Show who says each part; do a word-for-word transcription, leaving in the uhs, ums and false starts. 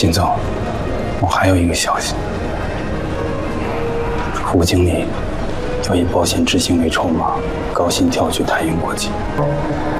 Speaker 1: 秦总，我还有一个消息，胡经理要以保险执行为筹码，高薪调去太英国际。